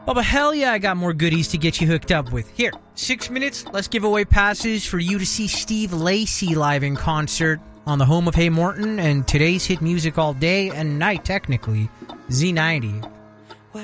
Oh, but hell yeah, I got more goodies to get you hooked up with. Here, 6 minutes, let's give away passes for you to see Steve Lacy live in concert on the home of Hey Morton and today's hit music all day and night, technically, Z90.